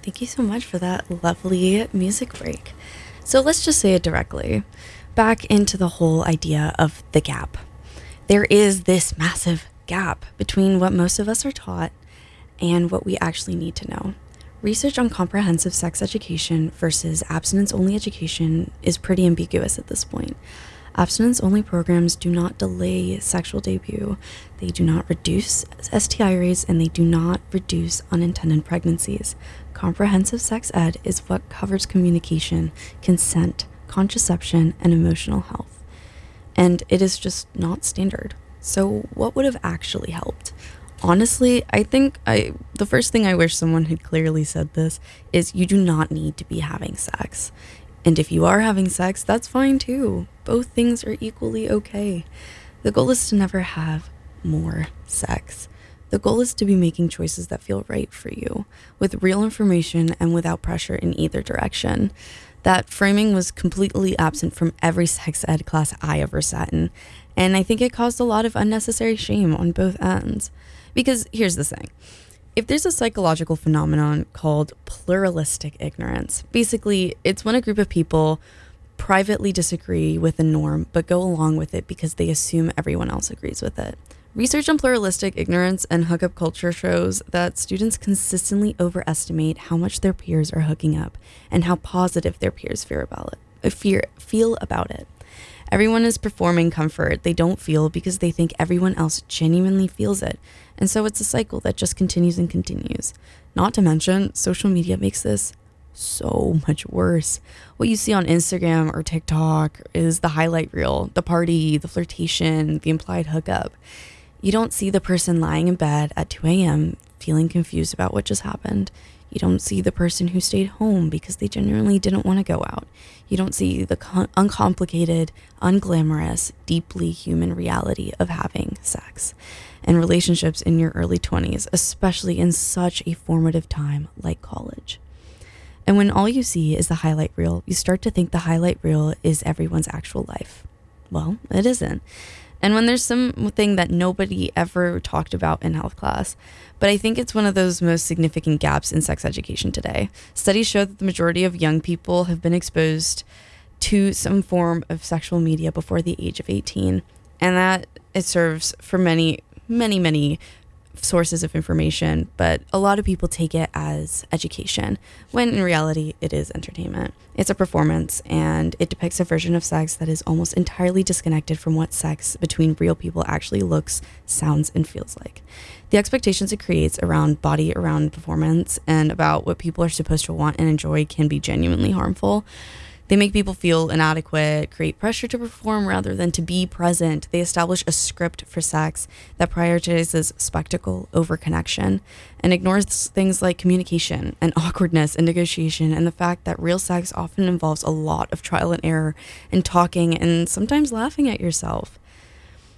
Thank you so much for that lovely music break. So let's just say it directly. Back into the whole idea of the gap. There is this massive gap between what most of us are taught and what we actually need to know. Research on comprehensive sex education versus abstinence-only education is pretty ambiguous at this point. Abstinence-only programs do not delay sexual debut, they do not reduce STI rates, and they do not reduce unintended pregnancies. Comprehensive sex ed is what covers communication, consent, contraception, and emotional health. And it is just not standard. So what would have actually helped? Honestly, I think the first thing I wish someone had clearly said this is you do not need to be having sex. And if you are having sex, that's fine too. Both things are equally okay. The goal is to never have more sex. The goal is to be making choices that feel right for you, with real information and without pressure in either direction. That framing was completely absent from every sex ed class I ever sat in, and I think it caused a lot of unnecessary shame on both ends. Because here's the thing. If there's a psychological phenomenon called pluralistic ignorance, basically it's when a group of people privately disagree with a norm but go along with it because they assume everyone else agrees with it. Research on pluralistic ignorance and hookup culture shows that students consistently overestimate how much their peers are hooking up and how positive their peers feel about it. Everyone is performing comfort they don't feel because they think everyone else genuinely feels it. And so it's a cycle that just continues and continues. Not to mention, social media makes this so much worse. What you see on Instagram or TikTok is the highlight reel, the party, the flirtation, the implied hookup. You don't see the person lying in bed at 2 a.m. feeling confused about what just happened. You don't see the person who stayed home because they genuinely didn't want to go out. You don't see the uncomplicated, unglamorous, deeply human reality of having sex and relationships in your early 20s, especially in such a formative time like college. And when all you see is the highlight reel, you start to think the highlight reel is everyone's actual life. Well, it isn't. And when there's something that nobody ever talked about in health class, but I think it's one of those most significant gaps in sex education today. Studies show that the majority of young people have been exposed to some form of sexual media before the age of 18, and that it serves for many sources of information, but a lot of people take it as education, when in reality it is entertainment. It's a performance, and it depicts a version of sex that is almost entirely disconnected from what sex between real people actually looks, sounds, and feels like. The expectations it creates around body, around performance, and about what people are supposed to want and enjoy can be genuinely harmful. They make people feel inadequate, create pressure to perform rather than to be present. They establish a script for sex that prioritizes spectacle over connection and ignores things like communication and awkwardness and negotiation, and the fact that real sex often involves a lot of trial and error and talking and sometimes laughing at yourself.